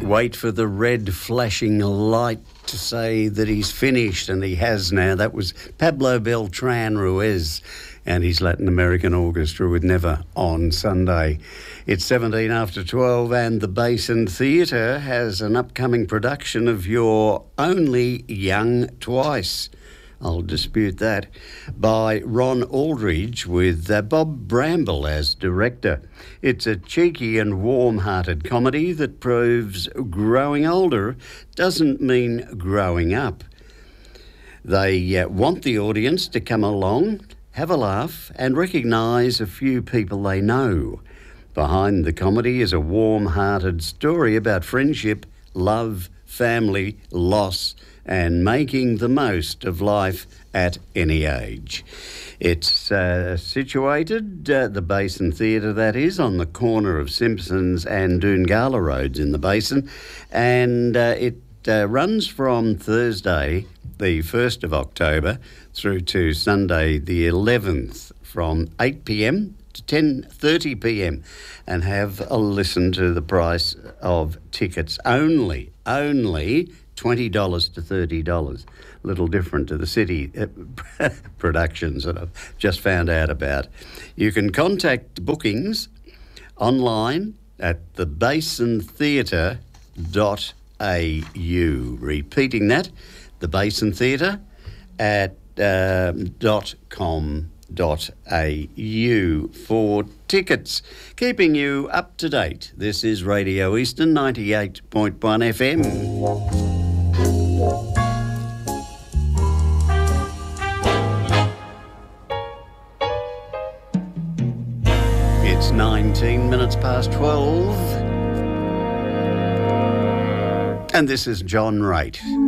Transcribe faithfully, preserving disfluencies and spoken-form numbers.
wait for the red flashing light to say that he's finished, and he has now. That was Pablo Beltran Ruiz and his Latin American Orchestra with Never on Sunday. It's seventeen after twelve, and the Basin Theatre has an upcoming production of You're Only Young Twice. I'll dispute that, by Ron Aldridge with uh, Bob Bramble as director. It's a cheeky and warm-hearted comedy that proves growing older doesn't mean growing up. They uh, want the audience to come along, have a laugh and recognise a few people they know. Behind the comedy is a warm-hearted story about friendship, love, family, loss and making the most of life at any age. It's uh, situated, uh, the Basin Theatre that is, on the corner of Simpsons and Doongala Roads in the Basin, and uh, it uh, runs from Thursday the first of October through to Sunday the eleventh from eight p m to ten thirty p m, and have a listen to the price of tickets. Only, only twenty dollars to thirty dollars. A little different to the city uh, productions that I've just found out about. You can contact bookings online at the basin theatre dot a u. Repeating that, the Basin Theatre at uh, dot com dot a u for tickets. Keeping you up to date, this is Radio Eastern ninety-eight point one F M. It's nineteen minutes past twelve. And this is John Wright.